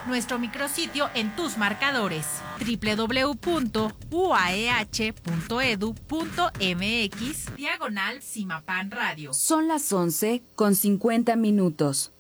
nuestro micrositio en tus marcadores www.uaeh.edu.mx/Cimapan Radio. Son las 11:50.